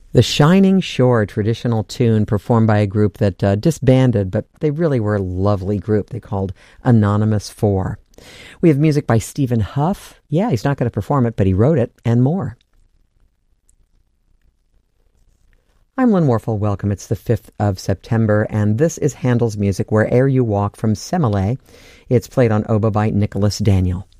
The Shining Shore, traditional tune performed by a group that disbanded, but they really were a lovely group. They called Anonymous 4. We have music by Stephen Huff. Yeah, he's not going to perform it, but he wrote it, and more. I'm Lynn Warfel. Welcome. It's the 5th of September, and this is Handel's music, Where'er You Walk from Semele. It's played on oboe by Nicholas Daniel.